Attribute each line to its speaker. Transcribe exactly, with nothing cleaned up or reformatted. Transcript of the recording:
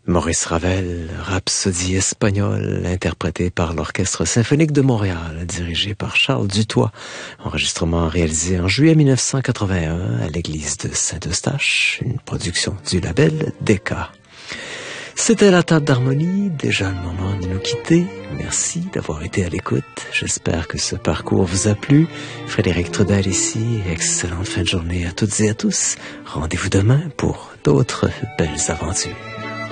Speaker 1: Maurice Ravel, Rhapsodie espagnole, interprétée par l'Orchestre symphonique de Montréal, dirigé par Charles Dutoit. Enregistrement réalisé en juillet mille neuf cent quatre-vingt-un à l'église de Saint-Eustache, une production du label Decca. C'était la table d'harmonie, déjà le moment de nous quitter. Merci d'avoir été à l'écoute. J'espère que ce parcours vous a plu. Frédéric Trudel ici. Excellente fin de journée à toutes et à tous. Rendez-vous demain pour d'autres belles aventures.